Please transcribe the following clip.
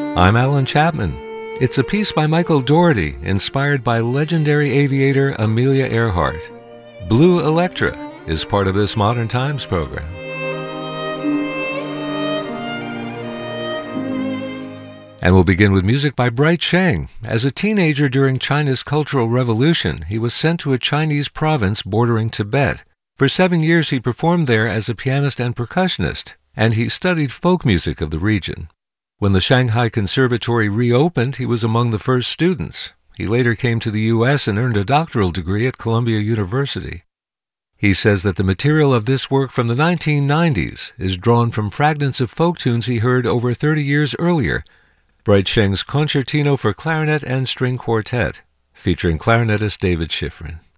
I'm Alan Chapman. It's a piece by Michael Dougherty, inspired by legendary aviator Amelia Earhart. Blue Electra is part of this Modern Times program. And we'll begin with music by Bright Sheng. As a teenager during China's Cultural Revolution, he was sent to a Chinese province bordering Tibet. For 7 years he performed there as a pianist and percussionist, and he studied folk music of the region. When the Shanghai Conservatory reopened, he was among the first students. He later came to the U.S. and earned a doctoral degree at Columbia University. He says that the material of this work from the 1990s is drawn from fragments of folk tunes he heard over 30 years earlier, Bright Sheng's Concertino for Clarinet and String Quartet, featuring clarinetist David Schifrin.